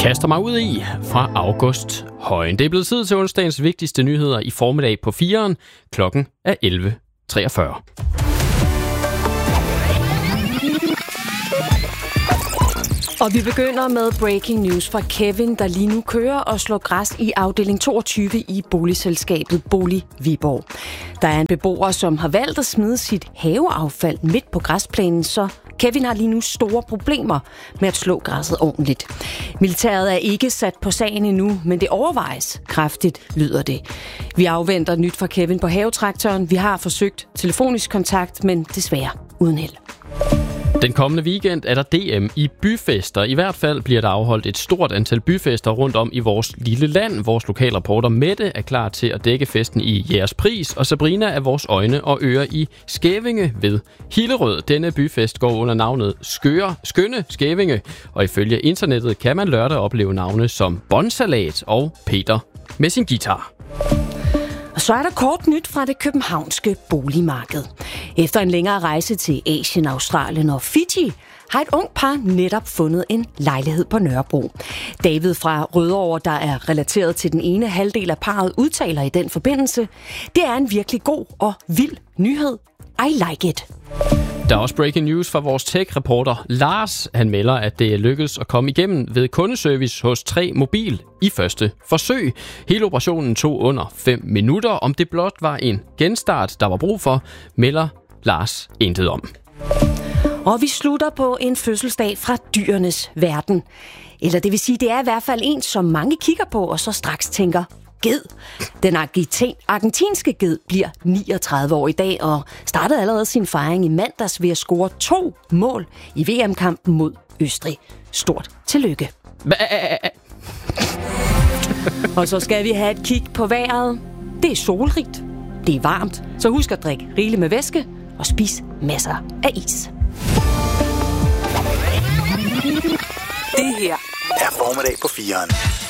kaster mig ud i fra August Højen. Det er blevet tid til onsdagens vigtigste nyheder i formiddag på 4'eren. Klokken er 11.43. Og vi begynder med breaking news fra Kevin, der lige nu kører og slår græs i afdeling 22 i boligselskabet Bolig Viborg. Der er en beboer, som har valgt at smide sit haveaffald midt på græsplænen, så Kevin har lige nu store problemer med at slå græsset ordentligt. Militæret er ikke sat på sagen endnu, men det overvejes kraftigt, lyder det. Vi afventer nyt fra Kevin på havetraktoren. Vi har forsøgt telefonisk kontakt, men desværre uden held. Den kommende weekend er der DM i byfester. I hvert fald bliver der afholdt et stort antal byfester rundt om i vores lille land. Vores lokalreporter Mette er klar til at dække festen i Jægerspris, og Sabrina er vores øjne og ører i Skævinge ved Hillerød. Denne byfest går under navnet Skønne Skævinge, og ifølge internettet kan man lørdag opleve navne som Bonsalat og Peter med sin guitar. Og så er der kort nyt fra det københavnske boligmarked. Efter en længere rejse til Asien, Australien og Fiji, har et ung par netop fundet en lejlighed på Nørrebro. David fra Rødovre, der er relateret til den ene halvdel af parret, udtaler i den forbindelse: "Det er en virkelig god og vild nyhed. I like it." Der er også breaking news fra vores tech-reporter Lars. Han melder, at det er lykkedes at komme igennem ved kundeservice hos 3 Mobil i første forsøg. Hele operationen tog under 5 minutter. Om det blot var en genstart, der var brug for, melder Lars intet om. Og vi slutter på en fødselsdag fra dyrenes verden. Eller det vil sige, det er i hvert fald en, som mange kigger på og så straks tænker: ged. Den argentinske ged bliver 39 år i dag og startede allerede sin fejring i mandags ved at score 2 mål i VM-kampen mod Østrig. Stort tillykke. Og så skal vi have et kig på vejret. Det er solrigt. Det er varmt. Så husk at drikke rigeligt med væske og spis masser af is. Det her er formiddag på 4'eren.